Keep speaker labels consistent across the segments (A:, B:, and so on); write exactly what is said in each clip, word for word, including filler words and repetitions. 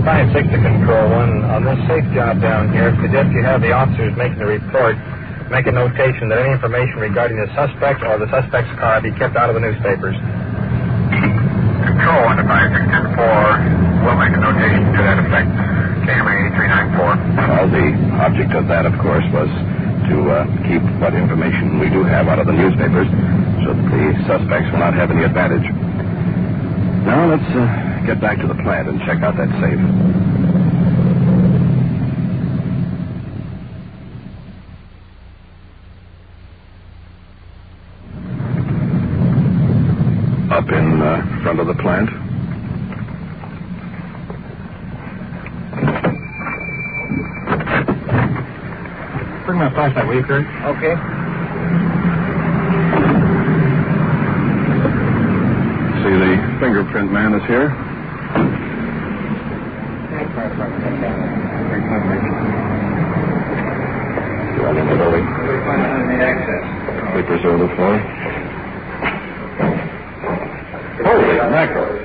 A: five six to Control One. On this safe job down here, suggest you have the officers making the report make a notation that any information regarding the suspect or the suspect's car be kept out of the newspapers.
B: Control One to five six ten four. We'll make a notation to that effect. K M A eight three nine four.
C: Well, the object of that, of course, was to uh, keep what information we do have out of the newspapers so that the suspects will not have any advantage. Now let's uh, get back to the plant and check out that safe. Up in uh, front of the plant.
A: Bring my flashlight, will you, Kurt? Okay.
C: See, the fingerprint man is here. Right in the building. Papers over the floor. Holy mackerel.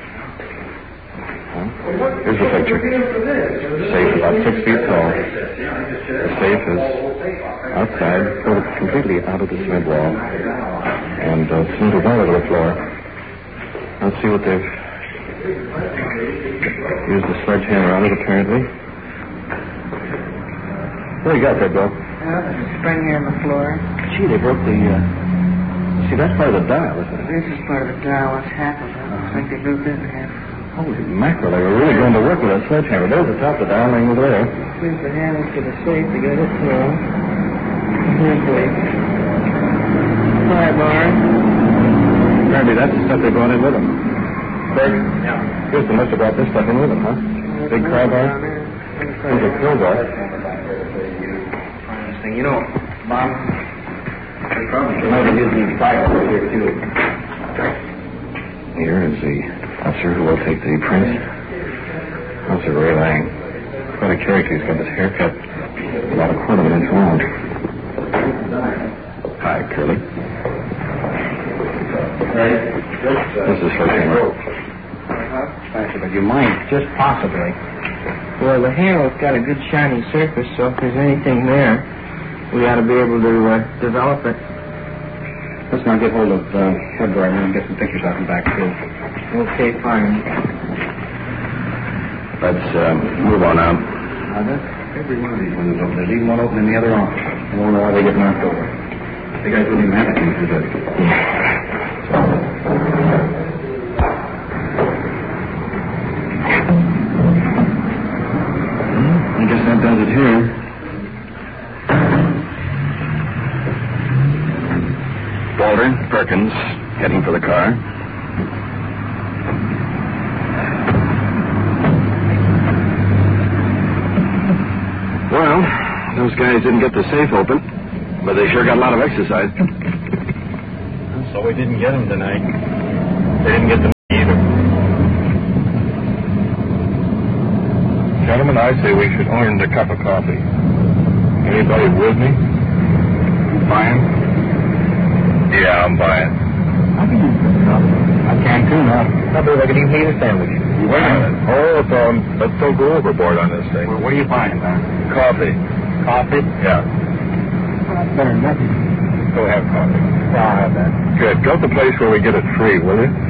C: Here's the picture. Safe about six feet tall. The safe is outside, sort of completely out of the cement wall, and uh, centered down to the floor. Let's see what they've used the sledgehammer on it, apparently. What do you got there, Bill?
D: Uh, there's a spring here on the floor.
C: Gee, they broke the, uh... See, that's part of the dial, isn't it?
D: This is part of the dial. That's half of it. Looks like they broke it in half.
C: Holy mackerel, they were really going to work with that sledgehammer. There's the top of the dial laying over there.
D: Here's the handle to the safe to get it through. Here's the pry bar.
C: Apparently that's the stuff they brought in with them. Craig?
A: Yeah.
C: Houston must have brought this stuff in with them, huh? Big pry bar? There's a crowbar.
A: You know, Mom,
C: they probably might have used these files here, too. Here is the officer who will take the prints. Officer Ray Lang. Quite a character. He's got this haircut about a quarter of an inch long. Hi, Curly. This is Sledgehammer.
D: But you might, just possibly. Well, the handle's got a good shiny surface, so if there's anything there, we ought to be able to uh, develop it.
C: Let's now get hold of uh, Woodward and get some pictures out and back, too.
D: Okay, fine.
C: Let's uh, move on now. Now, that's every one of these windows open. There's even one open in the other office. I don't know why they get knocked over. The guys wouldn't even have to use it. I guess that does it here. Walter, Perkins, heading for the car. Well, those guys didn't get the safe open, but they sure got a lot of exercise.
A: So we didn't get them tonight. They didn't get them either.
E: Gentlemen, I say we should earn the cup of coffee. Anybody with me? Buying? Yeah, I'm buying.
A: I can use this coffee. I can too now. I believe I can even eat a sandwich.
E: Wait a minute. Hold on. Let's don't go overboard on this thing.
A: Well, what are you buying, Don?
E: Coffee.
A: Coffee?
E: Yeah.
A: That's better than nothing.
E: Go have coffee.
A: Yeah, I'll have that.
E: Good. Go to the place where we get it free, will you?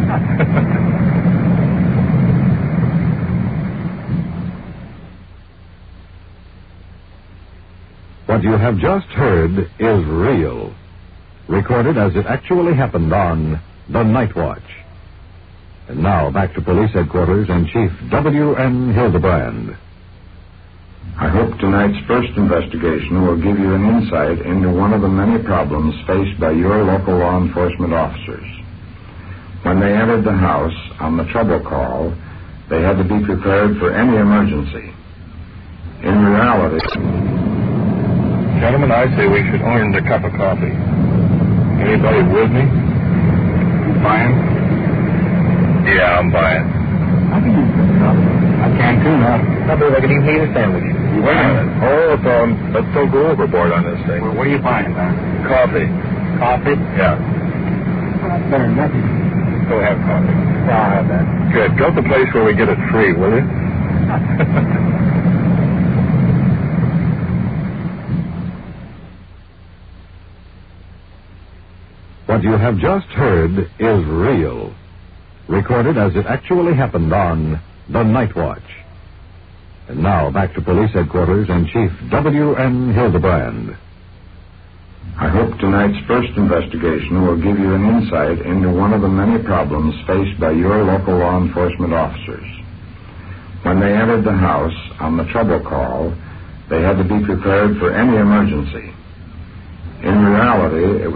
F: What you have just heard is real. Recorded as it actually happened on The Night Watch. And now back to Police Headquarters and Chief W N Hildebrand.
G: I hope tonight's first investigation will give you an insight into one of the many problems faced by your local law enforcement officers. When they entered the house on the trouble call, they had to be prepared for any emergency. In reality...
E: Gentlemen, I say we should earn the cup of coffee. Anybody with me? Buying? Yeah, I'm buying.
A: I can use this coffee. I can too now. I believe I can even eat a sandwich.
E: Wait a minute. Hold on. Let's don't go overboard on this thing.
A: Well, what are you buying, Don?
E: Coffee.
A: Coffee?
E: Yeah.
A: That's better than nothing.
E: Go have coffee.
A: Yeah, I'll have that.
E: Good. Go to the place where we get it free, will you?
F: What you have just heard is real. Recorded as it actually happened on The Night Watch. And now back to Police Headquarters and Chief W N Hildebrand.
G: I hope tonight's first investigation will give you an insight into one of the many problems faced by your local law enforcement officers. When they entered the house on the trouble call, they had to be prepared for any emergency. In reality, it